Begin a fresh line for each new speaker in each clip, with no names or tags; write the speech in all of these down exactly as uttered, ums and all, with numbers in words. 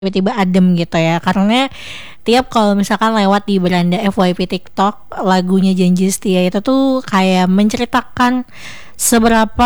tiba-tiba adem gitu ya, karena tiap kalau misalkan lewat di beranda F Y P TikTok lagunya Janji Setia itu tuh kayak menceritakan seberapa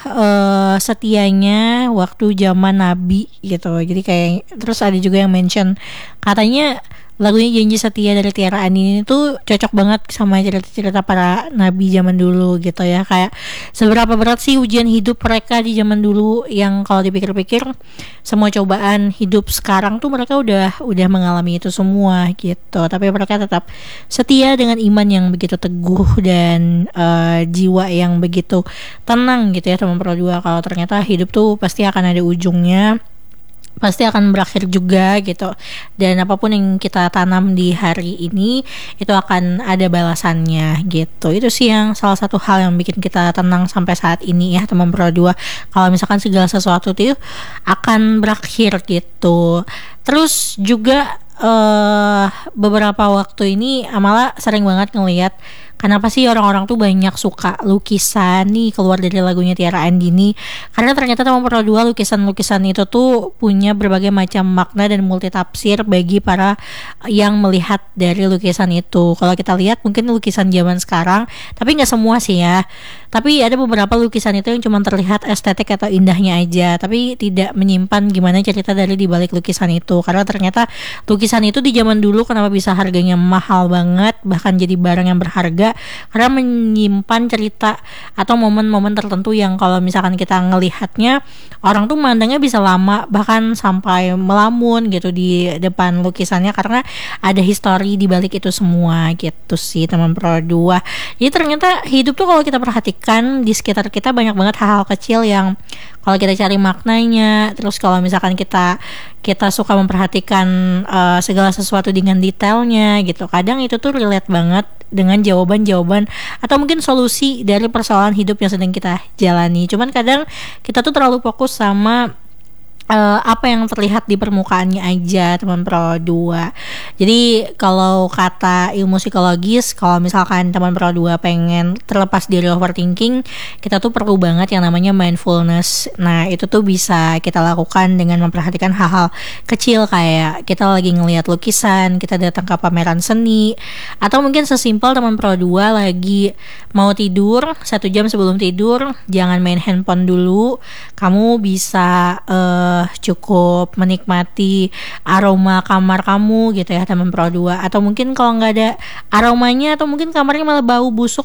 uh, setianya waktu zaman Nabi gitu. Jadi kayak terus ada juga yang mention katanya lagunya Janji Setia dari Tiara Andini itu cocok banget sama cerita-cerita para nabi zaman dulu gitu ya. Kayak seberapa berat sih ujian hidup mereka di zaman dulu, yang kalau dipikir-pikir semua cobaan hidup sekarang tuh mereka udah udah mengalami itu semua gitu. Tapi mereka tetap setia dengan iman yang begitu teguh dan uh, jiwa yang begitu tenang gitu ya teman Pro dua. Kalau ternyata hidup tuh pasti akan ada ujungnya, pasti akan berakhir juga gitu, dan apapun yang kita tanam di hari ini itu akan ada balasannya gitu. Itu sih yang salah satu hal yang bikin kita tenang sampai saat ini ya teman Pro dua, kalau misalkan segala sesuatu itu akan berakhir gitu. Terus juga uh, beberapa waktu ini Amala sering banget ngelihat kenapa sih orang-orang tuh banyak suka lukisan nih keluar dari lagunya Tiara Andini. Karena ternyata teman Pro dua lukisan-lukisan itu tuh punya berbagai macam makna dan multitafsir bagi para yang melihat dari lukisan itu. Kalau kita lihat mungkin lukisan zaman sekarang, tapi gak semua sih ya, tapi ada beberapa lukisan itu yang cuma terlihat estetik atau indahnya aja, tapi tidak menyimpan gimana cerita dari dibalik lukisan itu. Karena ternyata lukisan itu di zaman dulu kenapa bisa harganya mahal banget, bahkan jadi barang yang berharga, karena menyimpan cerita atau momen-momen tertentu yang kalau misalkan kita ngelihatnya orang tuh mandangnya bisa lama, bahkan sampai melamun gitu di depan lukisannya karena ada histori di balik itu semua gitu sih teman Pro dua. Jadi ternyata hidup tuh kalau kita perhatikan di sekitar kita banyak banget hal-hal kecil yang kalau kita cari maknanya, terus kalau misalkan kita kita suka memperhatikan uh, segala sesuatu dengan detailnya gitu, kadang itu tuh relate banget dengan jawaban-jawaban atau mungkin solusi dari persoalan hidup yang sedang kita jalani. Cuman kadang kita tuh terlalu fokus sama Uh, apa yang terlihat di permukaannya aja teman Pro dua. Jadi kalau kata ilmu psikologis, kalau misalkan teman Pro dua pengen terlepas dari overthinking, kita tuh perlu banget yang namanya mindfulness. Nah itu tuh bisa kita lakukan dengan memperhatikan hal-hal kecil, kayak kita lagi ngelihat lukisan, kita datang ke pameran seni, atau mungkin sesimpel teman Pro dua lagi mau tidur, satu jam sebelum tidur jangan main handphone dulu. Kamu bisa uh, cukup menikmati aroma kamar kamu gitu ya teman Pro dua. Atau mungkin kalau nggak ada aromanya, atau mungkin kamarnya malah bau busuk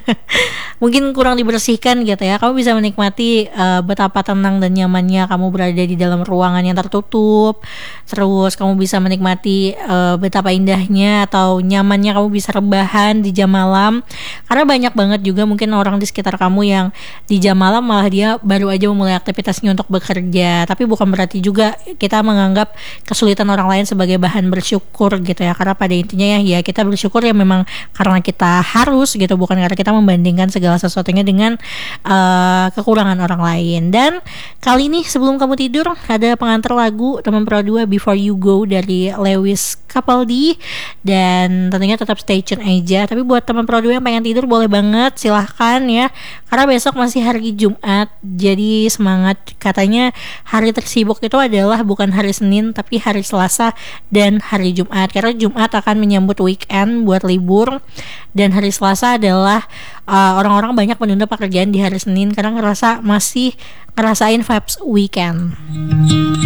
mungkin kurang dibersihkan gitu ya, kamu bisa menikmati uh, betapa tenang dan nyamannya kamu berada di dalam ruangan yang tertutup. Terus kamu bisa menikmati uh, betapa indahnya atau nyamannya kamu bisa rebahan di jam malam, karena banyak banget juga mungkin orang di sekitar kamu yang di jam malam malah dia baru aja memulai aktivitasnya untuk bekerja. Tapi bukan berarti juga kita menganggap kesulitan orang lain sebagai bahan bersyukur gitu ya, karena pada intinya ya, ya kita bersyukur ya memang karena kita harus gitu, bukan karena kita membandingkan segala sesuatunya dengan uh, kekurangan orang lain. Dan kali ini sebelum kamu tidur ada pengantar lagu teman Pro dua, Before You Go dari Lewis Capaldi, dan tentunya tetap stay tune aja. Tapi buat teman Pro dua yang pengen tidur boleh banget, silahkan ya, karena besok masih hari Jumat, jadi semangat. Katanya hari tersibuk itu adalah bukan hari Senin tapi hari Selasa dan hari Jumat, karena Jumat akan menyambut weekend buat libur, dan hari Selasa adalah uh, orang-orang banyak menunda pekerjaan di hari Senin karena ngerasa masih ngerasain vibes weekend.